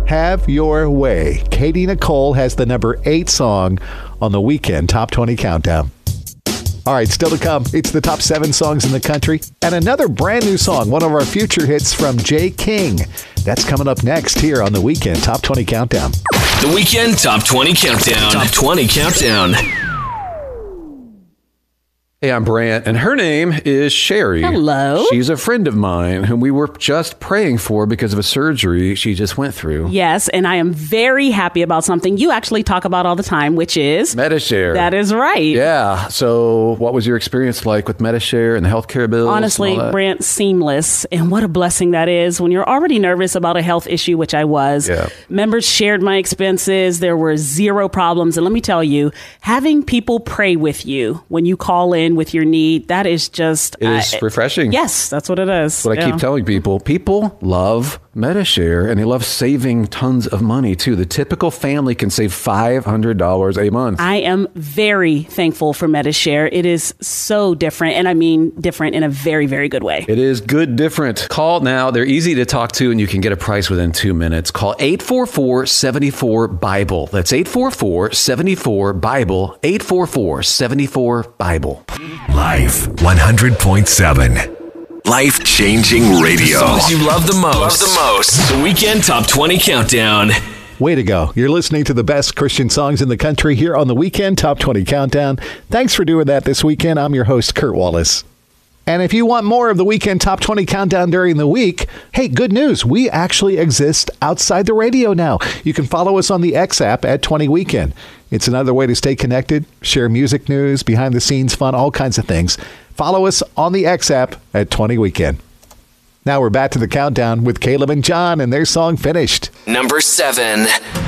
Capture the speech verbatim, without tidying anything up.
Have Your Way. Katie Nicole has the number eight song on the Weekend Top twenty Countdown. All right, still to come, it's the top seven songs in the country and another brand new song, one of our future hits from Jay King. That's coming up next here on the Weekend Top twenty Countdown. The Weekend Top twenty Countdown. Top twenty Countdown. Hey, I'm Brant, and her name is Sherry. Hello. She's a friend of mine whom we were just praying for because of a surgery she just went through. Yes, and I am very happy about something you actually talk about all the time, which is... Medi-Share. That is right. Yeah. So what was your experience like with Medi-Share and the healthcare bills? Honestly, Brant, seamless. And what a blessing that is when you're already nervous about a health issue, which I was. Yeah. Members shared my expenses. There were zero problems. And let me tell you, having people pray with you when you call in with your need, that is just... It is uh, refreshing. Yes, that's what it is. What yeah. I keep telling people. People love Medi-Share, and they love saving tons of money, too. The typical family can save five hundred dollars a month. I am very thankful for Medi-Share. It is so different, and I mean different in a very, very good way. It is good different. Call now. They're easy to talk to, and you can get a price within two minutes. Call eight four four, seven four, BIBLE. That's eight four four, seven four, BIBLE. eight four four, seven four, BIBLE. Life one hundred point seven. Life-changing radio. The songs you love the most. Love the most. The Weekend Top twenty Countdown. Way to go. You're listening to the best Christian songs in the country here on the Weekend Top twenty Countdown. Thanks for doing that this weekend. I'm your host, Kurt Wallace. And if you want more of the Weekend Top twenty Countdown during the week, hey, good news. We actually exist outside the radio now. You can follow us on the X app at twenty Weekend. It's another way to stay connected, share music news, behind-the-scenes fun, all kinds of things. Follow us on the X app at twenty Weekend. Now we're back to the countdown with Caleb and John and their song Finished. Number seven.